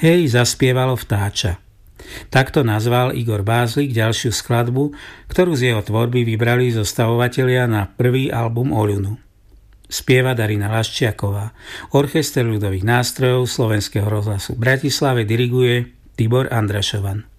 Hej, zaspievalo vtáča. Takto nazval Igor Bázlik ďalšiu skladbu, ktorú z jeho tvorby vybrali zostavovatelia na prvý album Oľunu. Spieva Darina Laščiaková. Orchester ľudových nástrojov Slovenského rozhlasu v Bratislave diriguje Tibor Andrašovan.